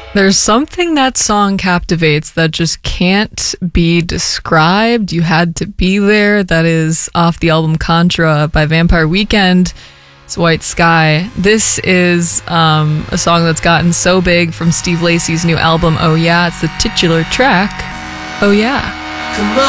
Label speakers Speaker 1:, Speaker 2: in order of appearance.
Speaker 1: There's something that song captivates that just can't be described. You had to be there. That is off the album Contra by Vampire Weekend. It's White Sky. This is a song that's gotten so big from Steve Lacy's new album, Oh Yeah. It's the titular track, Oh Yeah.
Speaker 2: Come